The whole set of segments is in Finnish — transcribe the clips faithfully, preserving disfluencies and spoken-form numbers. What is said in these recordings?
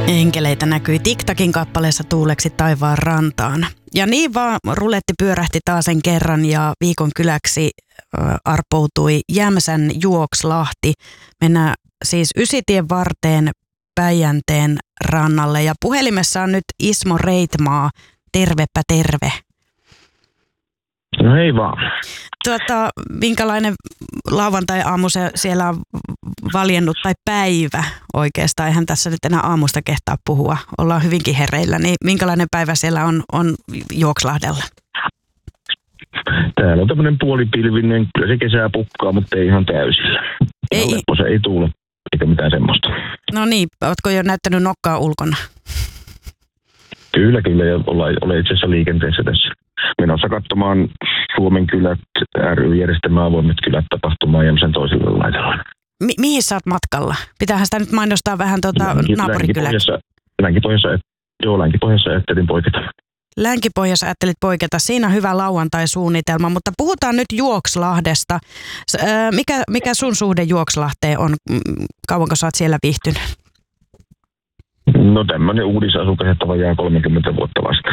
Enkeleitä näkyi TikTokin kappaleessa Tuuleksi taivaan rantaan. Ja niin vaan ruletti pyörähti taasen kerran ja viikon kyläksi arpoutui Jämsän Juokslahti. Mennään siis Ysitien varteen Päijänteen rannalle ja puhelimessa on nyt Ismo Reitmaa. Tervepä terve. No hei vaan. Tuota, minkälainen lauantai-aamu se siellä on valjennut, tai päivä oikeastaan, eihän tässä nyt enää aamusta kehtaa puhua, ollaan hyvinkin hereillä, niin minkälainen päivä siellä on, on Juokslahdella? Täällä on tämmöinen puolipilvinen, kyllä se kesää pukkaa, mutta ei ihan täysillä. Ei. Leppo se ei tuule, eikä mitään semmoista. No niin, ootko jo näyttänyt nokkaa ulkona? Kyllä, kyllä, ja ollaan, ollaan itse asiassa liikenteessä tässä. Menossa katsomaan Suomen kylät ry järjestämään avoimet kylät tapahtumaan Jämsän toiselle laidalla. Mi- mihin sä oot matkalla? Pitäähän sitä nyt mainostaa vähän tuota naapurikyläksi. Länkipohjassa, joo, Länkipohjassa ajattelin poiketa. Länkipohjassa ajattelit poiketa. Siinä on hyvä lauantai-suunnitelma, mutta puhutaan nyt Juokslahdesta. Mikä, mikä sun suhde Juokslahteen on? Kauanko sä oot siellä viihtynyt? No tämmöinen uudisasukas, että vajaa kolmekymmentä vuotta vasta.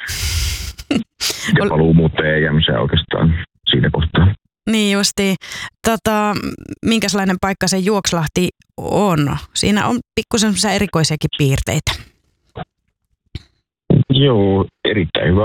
Ja paluu muutteen Jämsään oikeastaan siinä kohtaa. Niin justiin. Tota, minkälainen paikka se Juokslahti on? Siinä on pikkusen erikoisiakin piirteitä. Joo, erittäin hyvä